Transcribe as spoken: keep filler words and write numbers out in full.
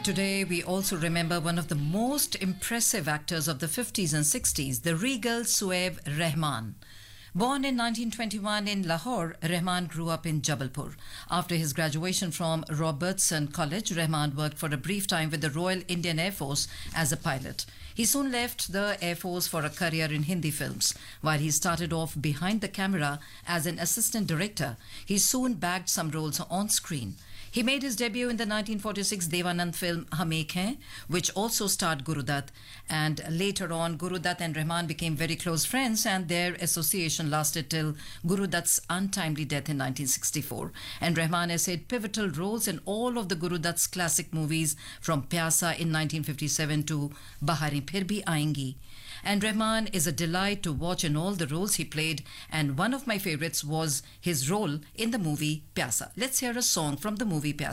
Today, we also remember one of the most impressive actors of the fifties and sixties, the regal Sueb Rahman. Born in nineteen twenty-one in Lahore, Rahman grew up in Jabalpur. After his graduation from Robertson College, Rahman worked for a brief time with the Royal Indian Air Force as a pilot. He soon left the Air Force for a career in Hindi films. While he started off behind the camera as an assistant director, he soon bagged some roles on screen. He made his debut in the nineteen forty-six Devanand film Hum Ek Hain, which also starred Guru Dutt. And later on, Guru Dutt and Rahman became very close friends, and their association lasted till Guru Dutt's untimely death in nineteen sixty-four. And Rahman has had pivotal roles in all of the Guru Dutt's classic movies, from Pyasa in nineteen fifty-seven to Baharein Phir Bhi Aayengi. And Rahman is a delight to watch in all the roles he played, and one of my favorites was his role in the movie Pyasa. Let's hear a song from the movie Pyasa.